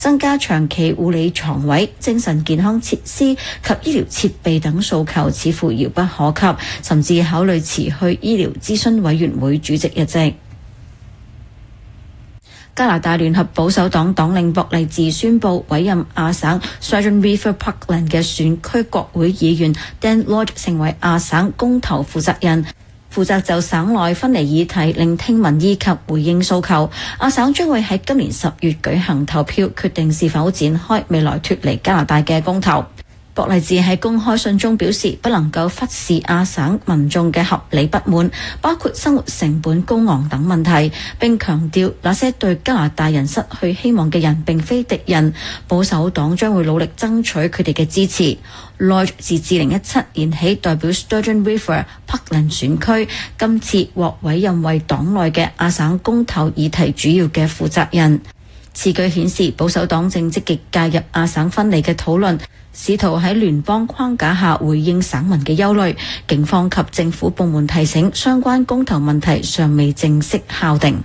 增加長期護理床位、精神健康設施及醫療設備等訴求似乎遙不可及，甚至考慮辭去醫療諮詢委員會主席一職。加拿大聯合保守黨黨領博勵治宣布委任亞省 Sturgeon River Parkland 嘅選區國會議員 Dan Lloyd 成為亞省公投負責人，負責就省內分離議題聆聽民意及回應訴求。亞省將會喺今年10月舉行投票，決定是否展開未來脫離加拿大嘅公投。博勵治喺公開信中表示，不能夠忽視亞省民眾嘅合理不滿，包括生活成本高昂等問題，並強調那些對加拿大人失去希望嘅人並非敵人。保守黨將會努力爭取佢哋嘅支持。Lloyd 自2017年起代表 Sturgeon River Parkland 選區，今次獲委任為黨內嘅亞省公投議題主要嘅負責人。此舉顯示保守黨正積極介入亞省分離嘅討論，試圖喺聯邦框架下回應省民嘅憂慮。警方及政府部門提醒，相關公投問題尚未正式敲定。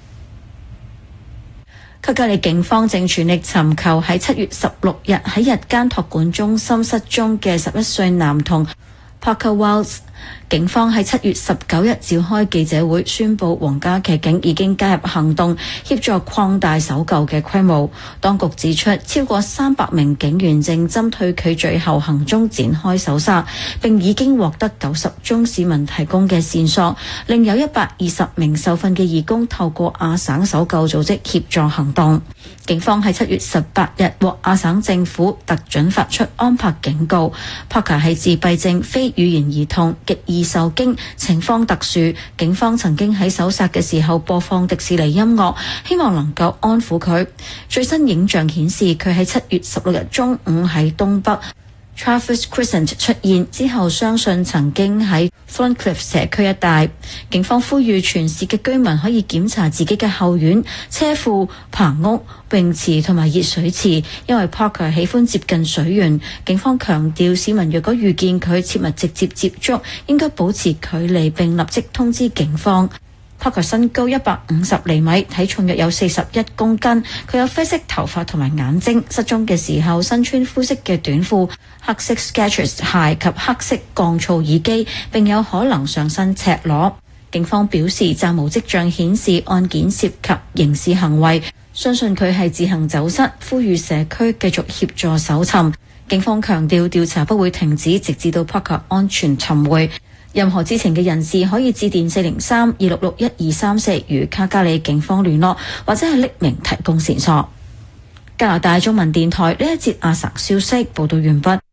卡加利警方正全力尋求喺7月16日喺日間託管中心失蹤嘅11歲男童 Parker Wiles。警方喺7月19日召開記者會，宣布皇家騎警已經加入行動，協助擴大搜救嘅規模。當局指出，超過300名警員正針對佢最後行蹤展開搜查，並已經獲得90宗市民提供嘅線索，另有120名受訓嘅義工透過亞省搜救組織協助行動。警方喺7月18日獲亞省政府特准發出安柏警告。Parker 係自閉症非語言兒童，極易受驚，情況特殊。警方曾經喺搜查嘅時候播放迪士尼音樂，希望能夠安撫佢。最新影像顯示佢喺7月16日中午喺東北 Travis Crescent 出現之後，相信曾經喺 Thorncliffe 社區一帶。警方呼籲全市嘅居民可以檢查自己嘅後院、車庫、棚屋、泳池同埋熱水池，因為 Parker 喜歡接近水源。警方強調，市民若果遇見佢，切勿直接接觸，應該保持距離並立即通知警方。Parker 身高150厘米，體重約有41公斤。佢有啡色頭髮同埋眼睛。失蹤嘅時候身穿灰色嘅短褲、黑色 Skechers 鞋及黑色降噪耳機，並有可能上身赤裸。警方表示，暫無跡象顯示案件涉及刑事行為，相信佢係自行走失，呼籲社區繼續協助搜尋。警方強調，調查不會停止，直至到 Parker 安全尋回。任何知情嘅人士可以致電403-266-1234與卡加里警方聯絡，或者係匿名提供線索。加拿大中文電台呢一節亞省消息報道完畢。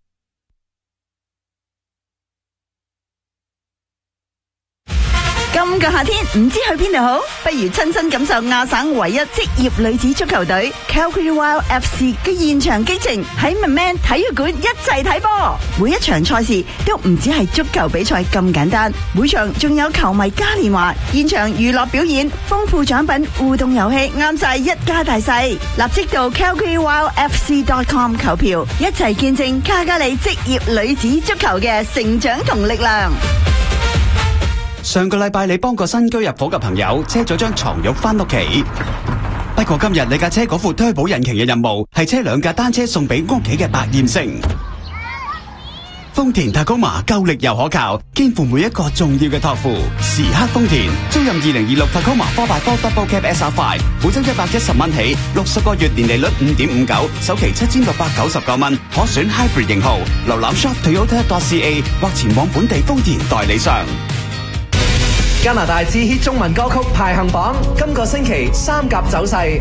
今個夏天唔知去邊度好，不如親身感受亞省唯一職業女子足球隊 Calgary Wild FC 嘅現場激情，喺 McMahon 體育館一齊睇波。每一場賽事都唔止係足球比賽咁簡單，每場仲有球迷嘉年華、現場娛樂表演、豐富獎品、互動遊戲，啱晒一家大細。立即到 CalgaryWildFC.com 購票，一齊見證卡加里職業女子足球嘅成長同力量。 上個禮拜你幫個新居入伙嘅朋友車咗張床褥返屋企，不過今日你架車嗰副推保引擎嘅任務係車2架單車送俾屋企嘅百厭星。豐田Tacoma夠力又可靠，肩負每一個重要嘅託付。時刻豐田，租任2026 Tacoma 4x4 Double Cab SR5，每周110蚊起，60個月年利率5.59，首期7699蚊，可選 Hybrid 型號。瀏覽 shop.toyota.ca 或前往本地豐田代理商。 加拿大至 hit 中文歌曲排行榜，今個星期3甲走勢。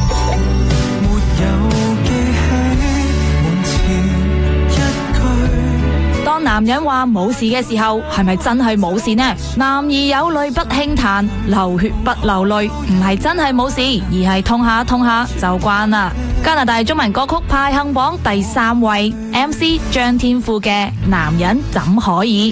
當男人話冇事嘅時候，係咪真係冇事呢？男兒有淚不輕彈，流血不流淚，唔係真係冇事，而係痛下痛下就慣啦。加拿大中文歌曲排行榜第3位 MC 張天賦嘅《男人怎可以》。